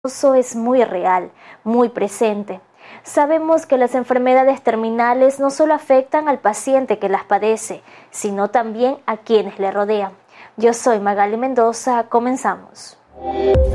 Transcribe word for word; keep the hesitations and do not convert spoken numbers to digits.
Eso es muy real, muy presente. Sabemos que las enfermedades terminales no solo afectan al paciente que las padece, sino también a quienes le rodean. Yo soy Magali Mendoza, comenzamos.